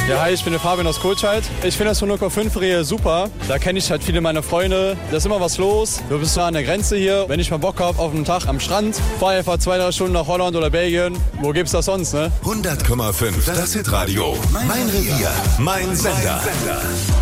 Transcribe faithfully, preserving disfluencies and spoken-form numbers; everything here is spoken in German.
Ja, hi, ich bin der Fabian aus Kohlscheid. Ich finde das Honocker fünf-Rehe super. Da kenne ich halt viele meiner Freunde. Da ist immer was los. Du bist nah an der Grenze hier. Wenn ich mal Bock habe auf einen Tag am Strand, fahre einfach zwei, drei Stunden nach Holland oder Belgien. Wo gibt's das sonst, ne? hundert Komma fünf, das Hitradio. Mein Revier, mein Sender.